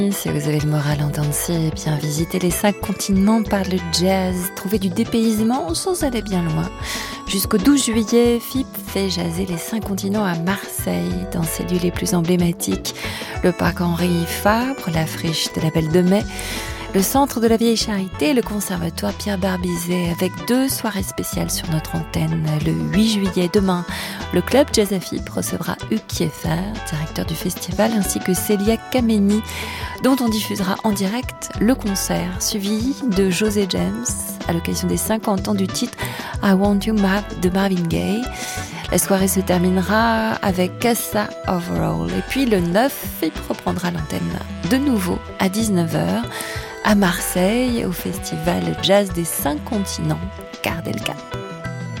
Si vous avez le moral en danser, bien visiter les 5 continents par le jazz, trouver du dépaysement sans aller bien loin. Jusqu'au 12 juillet, FIP fait jaser les 5 continents à Marseille, dans ses lieux les plus emblématiques. Le parc Henri Fabre, la friche de la Belle de Mai, le centre de la Vieille Charité et le conservatoire Pierre Barbizet, avec 2 soirées spéciales sur notre antenne. Le 8 juillet, demain, le club Jazz à FIP recevra Hugues Kieffer, directeur du festival, ainsi que Célia Kameni, dont on diffusera en direct le concert, suivi de José James, à l'occasion des 50 ans du titre I Want You de Marvin Gaye. La soirée se terminera avec Casa Overall. Et puis le 9, FIP reprendra l'antenne de nouveau à 19h à Marseille, au festival Jazz des 5 continents, Cardelca.